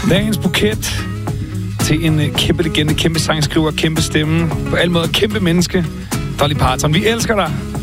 Dagens buket til en kæmpe legende, kæmpe sangskriver, kæmpe stemme, på alle måder kæmpe menneske, Dolly Parton. Vi elsker dig.